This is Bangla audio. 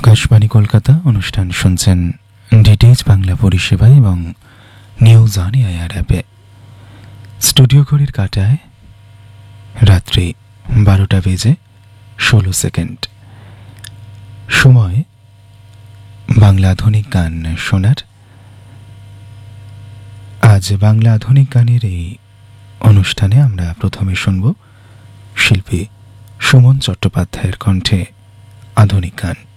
আকাশবাণী কলকাতা অনুষ্ঠান শুনছেন ডিটিএইচ বাংলা পরিষেবায় এবং নিউজ অন এআইআর অ্যাপে। স্টুডিও ঘড়ির কাঁটায় রাত্রি 12:16। সময় বাংলা আধুনিক গান শোনার। আজ বাংলা আধুনিক গানের এই অনুষ্ঠানে আমরা প্রথমে শুনব শিল্পী সুমন চট্টোপাধ্যায়ের কণ্ঠে আধুনিক গান।